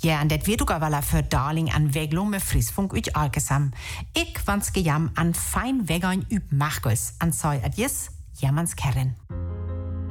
Ja, en det wird ook wel für Darling an Weglung mit Friesfunk uit Alkesam. Ich wünsche jam an fein Wegern üb Machgels. An sei adjes, jamans Kerren.